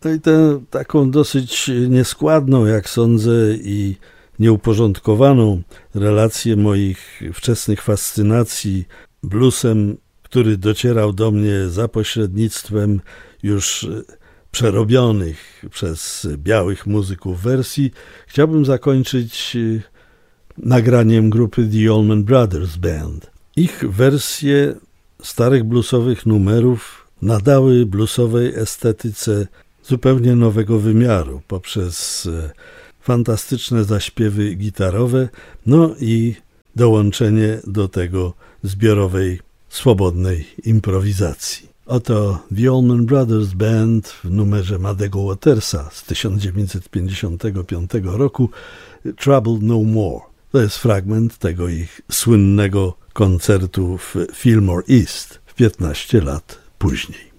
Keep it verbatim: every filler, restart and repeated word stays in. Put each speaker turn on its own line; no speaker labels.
No i tę taką dosyć nieskładną, jak sądzę, i nieuporządkowaną relację moich wczesnych fascynacji bluesem, który docierał do mnie za pośrednictwem już przerobionych przez białych muzyków wersji, chciałbym zakończyć nagraniem grupy The Allman Brothers Band. Ich wersje starych bluesowych numerów nadały bluesowej estetyce zupełnie nowego wymiaru poprzez fantastyczne zaśpiewy gitarowe, no i dołączenie do tego zbiorowej, swobodnej improwizacji. Oto The Allman Brothers Band w numerze Muddego Watersa z tysiąc dziewięćset pięćdziesiątego piątego roku, Trouble No More. To jest fragment tego ich słynnego koncertu w Fillmore East w piętnaście lat później.